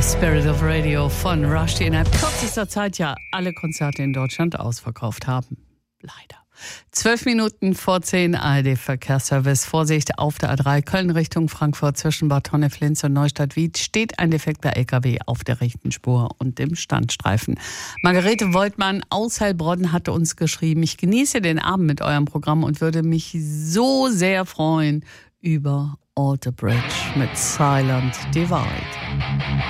The Spirit of Radio von Rush, die innerhalb kürzester Zeit ja alle Konzerte in Deutschland ausverkauft haben. Leider. 12 Minuten vor 10 ARD-Verkehrsservice. Vorsicht auf der A3 Köln Richtung Frankfurt zwischen Bad Honneflins und Neustadt-Wied steht ein defekter LKW auf der rechten Spur und dem Standstreifen. Margarete Woltmann aus Heilbronn hatte uns geschrieben, ich genieße den Abend mit eurem Programm und würde mich so sehr freuen über Alter Bridge mit Silent Divide.